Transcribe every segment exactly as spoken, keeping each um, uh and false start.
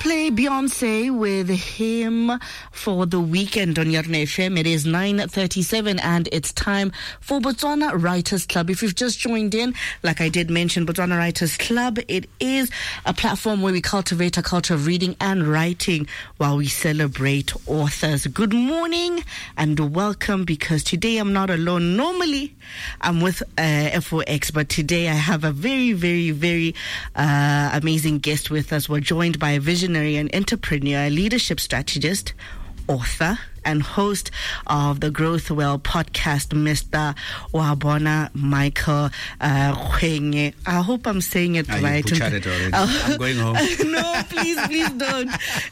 play Beyonce with Him for the Weekend on Yarne F M. It is nine thirty-seven and it's time for Botswana Writers Club. If you've just joined in, like I did mention, Botswana Writers Club, it is a platform where we cultivate a culture of reading and writing while we celebrate authors. Good morning and welcome, because today I'm not alone. Normally I'm with uh, F O X, but today I have a very, very, very uh, amazing guest with us. We're joined by a visionary and entrepreneur, leadership strategist, author, and host of the Growth Well podcast, Mister Wabona Michael uh, Khwenge. I hope I'm saying it ah, right. You butchered it already. Uh, I'm going home. No, please, please don't.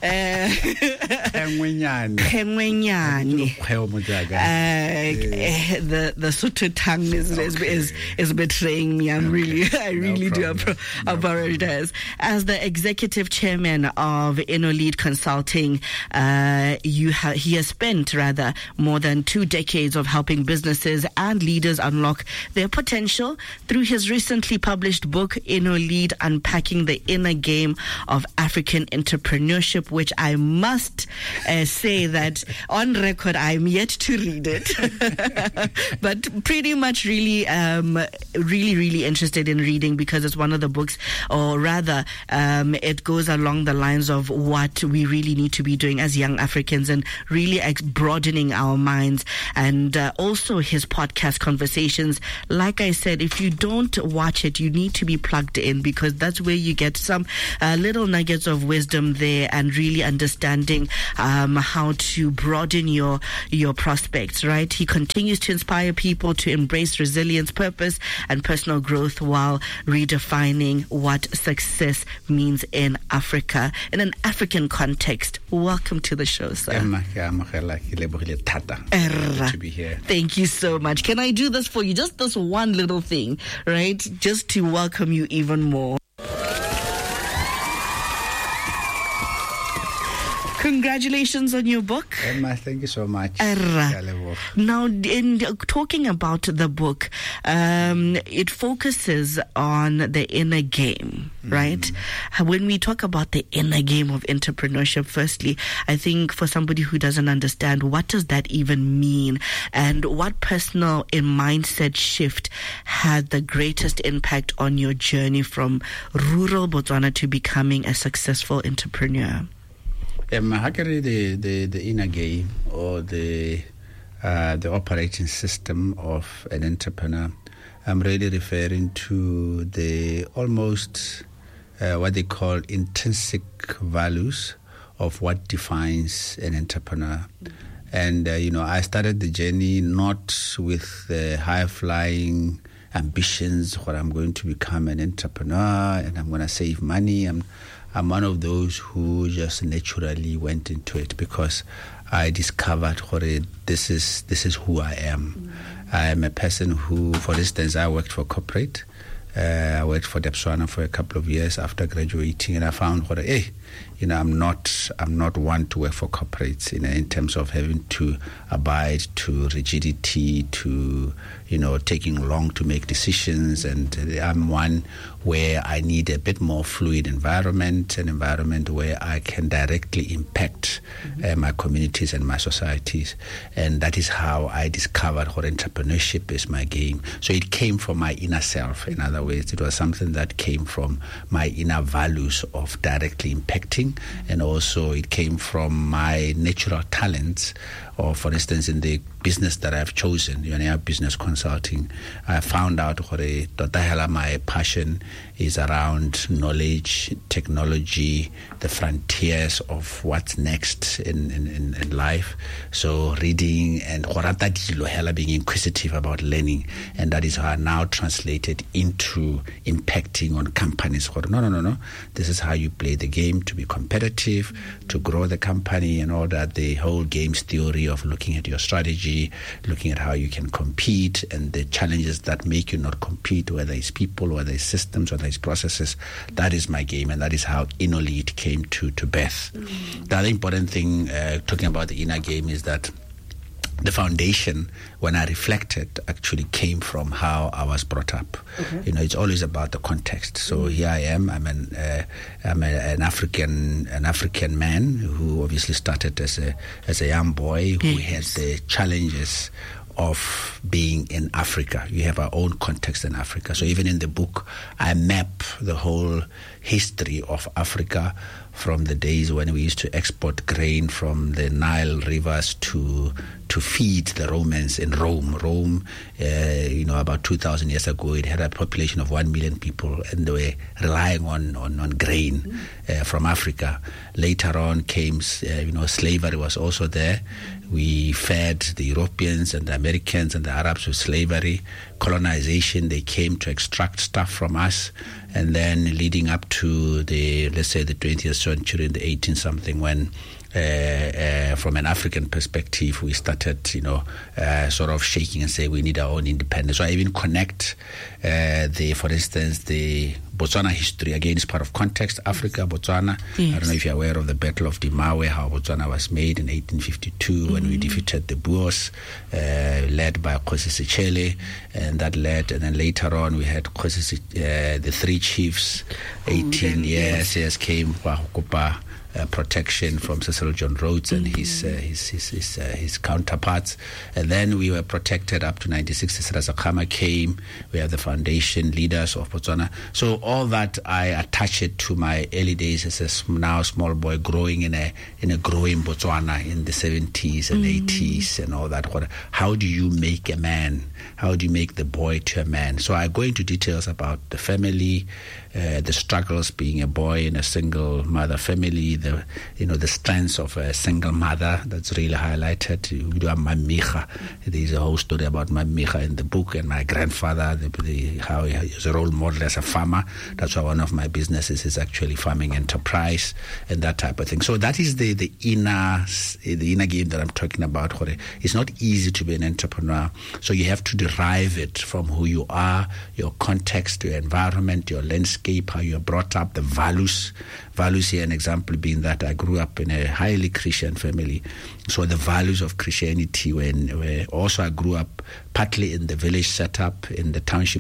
Khwenge. Uh, the the Sotho tongue is, okay. is is is betraying me. I'm okay. really, I really no do apro- no apologize. As the executive chairman of InnoLead Consulting, uh, you have he has spent rather more than two decades of helping businesses and leaders unlock their potential through his recently published book, InnoLead: Unpacking the Inner Game of African Entrepreneurship, which I must uh, say that on record I'm yet to read it, but pretty much really, um, really, really interested in reading, because it's one of the books, or rather, um, it goes along the lines of what we really need to be doing as young Africans and really ex- broadening our minds. And uh, also his podcast Conversations. Like I said, if you don't watch it, you need to be plugged in, because that's where you get some uh, little nuggets of wisdom there, and really understanding um, how to broaden your your prospects, right? He continues to inspire people to embrace resilience, purpose, and personal growth while redefining what success means in Africa, in an African context. Welcome to the show, sir. To be here. Thank you so much. Can I do this for you? Just this one little thing, right? Just to welcome you even more. Congratulations on your book. Emma, thank you so much. Now, in talking about the book, um, it focuses on the inner game, right? Mm. When we talk about the inner game of entrepreneurship, firstly, I think for somebody who doesn't understand, what does that even mean? And what personal and mindset shift had the greatest impact on your journey from rural Botswana to becoming a successful entrepreneur? Um, the, the, the inner game, or the uh, the operating system of an entrepreneur, I'm really referring to the almost uh, what they call intrinsic values of what defines an entrepreneur. Mm-hmm. And, uh, you know, I started the journey not with the high-flying ambitions where I'm going to become an entrepreneur and I'm going to save money. I'm I'm one of those who just naturally went into it because I discovered what this is this is who I am. Mm-hmm. I am a person who, for instance, I worked for corporate. Uh, I worked for Debswana for a couple of years after graduating, and I found what hey, you know, I'm not I'm not one to work for corporates, you know, in terms of having to abide to rigidity, to, you know, taking long to make decisions. And I'm one where I need a bit more fluid environment, an environment where I can directly impact mm-hmm. uh, my communities and my societies. And that is how I discovered what entrepreneurship is my game. So it came from my inner self. In other words, it was something that came from my inner values of directly impacting, and also it came from my natural talents. Or, for instance, in the business that I've chosen, you know, business consulting, I found out what a my passion is around knowledge, technology, the frontiers of what's next in, in, in life. So reading and being inquisitive about learning. And that is how I now translated into impacting on companies. No, no, no, no. This is how you play the game to be competitive, to grow the company, and all that. The whole games theory of looking at your strategy, looking at how you can compete, and the challenges that make you not compete, whether it's people, whether it's systems, whether it's processes. That is my game, and that is how InnoLead came to, to birth. Mm-hmm. The other important thing, uh, talking about the inner game, is that the foundation, when I reflected, actually came from how I was brought up. Okay. You know, it's always about the context. So mm-hmm. here I am. I'm an uh, I'm a, an African an African man who obviously started as a as a young boy who yes. had the challenges of being in Africa. You have our own context in Africa. So even in the book, I map the whole history of Africa from the days when we used to export grain from the Nile rivers to to feed the Romans in Rome. Rome, uh, you know, about two thousand years ago, it had a population of one million people, and they were relying on, on, on grain uh, from Africa. Later on came, uh, you know, slavery was also there. We fed the Europeans and the Americans and the Arabs with slavery. Colonization, they came to extract stuff from us. And then leading up to the, let's say, the twentieth century, in the eighteen-something, when Uh, uh, from an African perspective, we started, you know, uh, sort of shaking and say we need our own independence. So I even connect uh, the, for instance, the Botswana history. Again, it's part of context. Africa, Botswana. Yes. I don't know if you're aware of the Battle of Dimawe, how Botswana was made in eighteen fifty-two mm-hmm. when we defeated the Boers, uh, led by Kgosi Sechele, and that led, and then later on we had Kgosi, uh, the three chiefs, eighteen mm-hmm. years, yes, came Wahukupa. Uh, protection from Cecil John Rhodes and mm-hmm. his, uh, his his his, uh, his counterparts, and then we were protected up to ninety-six. Sirasa Khama came. We have the foundation leaders of Botswana. So all that, I attach it to my early days as a now small boy growing in a in a growing Botswana in the seventies and mm-hmm. eighties and all that. How do you make a man? How do you make the boy to a man? So I go into details about the family, uh, the struggles being a boy in a single mother family, the you know the strengths of a single mother that's really highlighted. We do have Mamicha. There's a whole story about Mamicha in the book, and my grandfather, the, the, how he was a role model as a farmer. That's why one of my businesses is actually farming enterprise and that type of thing. So that is the the inner the inner game that I'm talking about. It's not easy to be an entrepreneur. So you have to derive it from who you are, your context, your environment, your landscape, how you're brought up, the values. Values here, an example being that I grew up in a highly Christian family. So the values of Christianity, when, when also I grew up partly in the village setup, in the township